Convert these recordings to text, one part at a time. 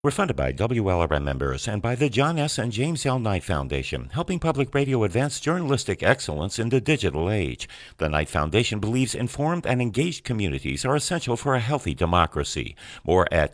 We're funded by WLRM members and by the John S. and James L. Knight Foundation, helping public radio advance journalistic excellence in the digital age. The Knight Foundation believes informed and engaged communities are essential for a healthy democracy. More at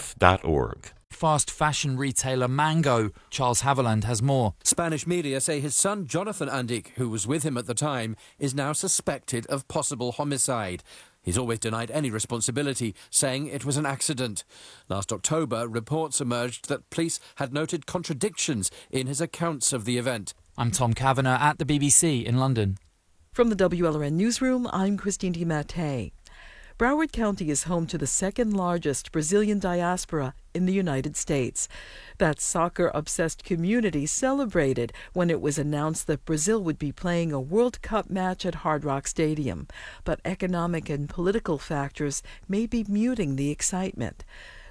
kf.org. Fast fashion retailer Mango. Charles Haviland has more. Spanish media say his son Jonathan Andic, who was with him at the time, is now suspected of possible homicide. He's always denied any responsibility, saying it was an accident. Last October, reports emerged that police had noted contradictions in his accounts of the event. I'm Tom Kavanagh at the BBC in London. From the WLRN Newsroom, I'm Christine DiMattei. Broward County is home to the second largest Brazilian diaspora in the United States. That soccer-obsessed community celebrated when it was announced that Brazil would be playing a World Cup match at Hard Rock Stadium. But economic and political factors may be muting the excitement.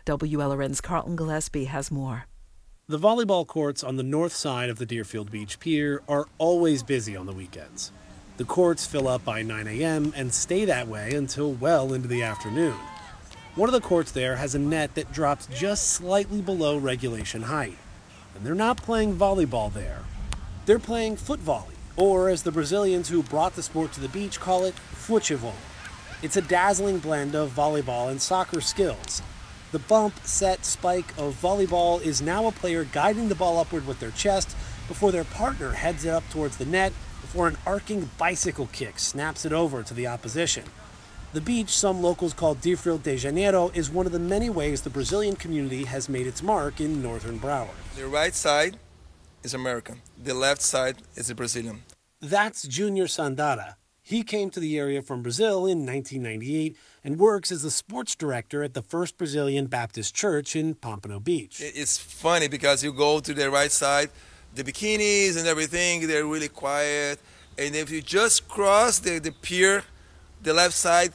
WLRN's Carlton Gillespie has more. The volleyball courts on the north side of the Deerfield Beach Pier are always busy on the weekends. The courts fill up by 9 a.m. and stay that way until well into the afternoon. One of the courts there has a net that drops just slightly below regulation height. And they're not playing volleyball there. They're playing foot volley, or as the Brazilians who brought the sport to the beach call it, futebol. It's a dazzling blend of volleyball and soccer skills. The bump, set, spike of volleyball is now a player guiding the ball upward with their chest before their partner heads it up towards the net before an arcing bicycle kick snaps it over to the opposition. The beach, some locals call Deerfield de Janeiro, is one of the many ways the Brazilian community has made its mark in northern Broward. The right side is American. The left side is Brazilian. That's Junior Sandara. He came to the area from Brazil in 1998 and works as the sports director at the First Brazilian Baptist Church in Pompano Beach. It's funny because you go to the right side, the bikinis and everything, they're really quiet. And if you just cross the pier, the left side,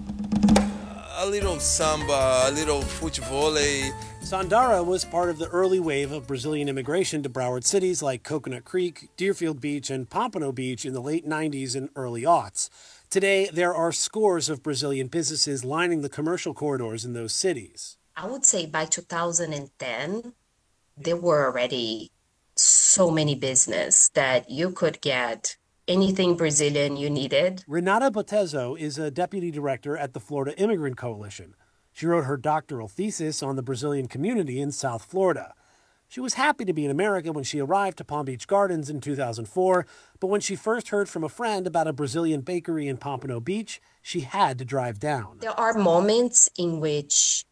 a little samba, a little futebol. Sandara was part of the early wave of Brazilian immigration to Broward cities like Coconut Creek, Deerfield Beach, and Pompano Beach in the late 90s and early aughts. Today, there are scores of Brazilian businesses lining the commercial corridors in those cities. I would say by 2010, there were already so many businesses that you could get anything Brazilian you needed. Renata Botezo is a deputy director at the Florida Immigrant Coalition. She wrote her doctoral thesis on the Brazilian community in South Florida. She was happy to be in America when she arrived to Palm Beach Gardens in 2004, but when she first heard from a friend about a Brazilian bakery in Pompano Beach, she had to drive down. There are moments in which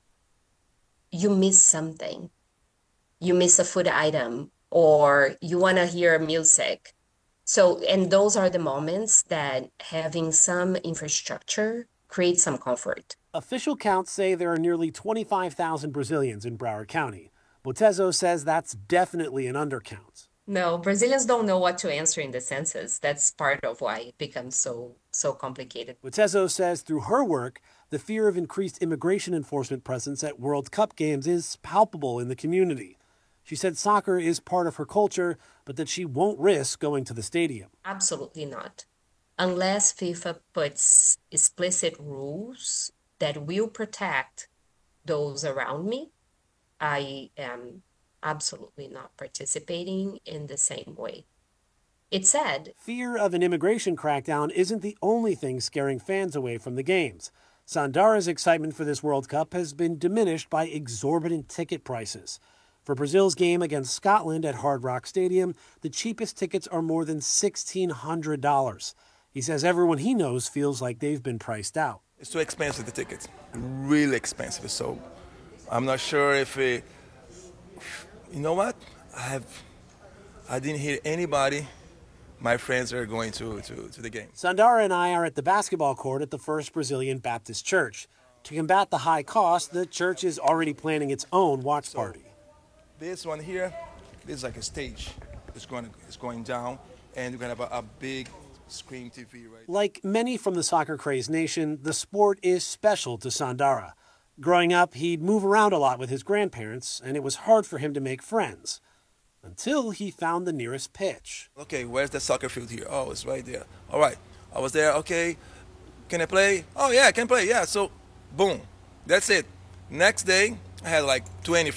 you miss something. You miss a food item, or you want to hear music. So, and those are the moments that having some infrastructure creates some comfort. Official counts say there are nearly 25,000 Brazilians in Broward County. Botezo says that's definitely an undercount. No, Brazilians don't know what to answer in the census. That's part of why it becomes so complicated. Botezo says through her work, the fear of increased immigration enforcement presence at World Cup games is palpable in the community. She said soccer is part of her culture, but that she won't risk going to the stadium. Absolutely not. Unless FIFA puts explicit rules that will protect those around me, I am absolutely not participating in the same way. It said, fear of an immigration crackdown isn't the only thing scaring fans away from the games. Sandara's excitement for this World Cup has been diminished by exorbitant ticket prices. For Brazil's game against Scotland at Hard Rock Stadium, the cheapest tickets are more than $1,600. He says everyone he knows feels like they've been priced out. It's too expensive, the tickets. Really expensive. So I'm not sure if you know what? I didn't hear anybody. My friends are going to the game. Sandara and I are at the basketball court at the First Brazilian Baptist Church. To combat the high cost, the church is already planning its own watch party. This one here, this is like a stage. It's going down, and you're going to have a big screen TV, right? Like many from the soccer-crazed nation, the sport is special to Sandara. Growing up, he'd move around a lot with his grandparents, and it was hard for him to make friends. Until he found the nearest pitch. Okay, where's the soccer field here? Oh, it's right there. All right, I was there. Okay, can I play? Oh, yeah, I can play. Yeah, so boom, that's it. Next day, I had like 20